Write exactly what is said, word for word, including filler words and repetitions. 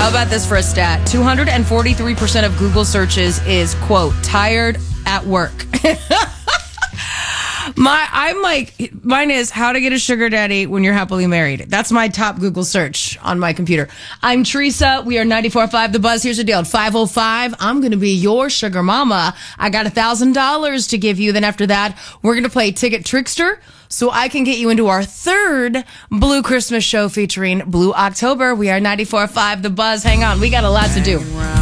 How about this for a stat? two hundred forty-three percent of Google searches is, quote, tired at work. My, I'm like, mine is how to get a sugar daddy when you're happily married. That's my top Google search on my computer. I'm Teresa. We are ninety-four point five The Buzz. Here's the deal. At five oh five, I'm going to be your sugar mama. I got one thousand dollars to give you. Then after that, we're going to play Ticket Trickster so I can get you into our third Blue Christmas show featuring Blue October. We are ninety-four point five The Buzz. Hang on. We got a lot to do.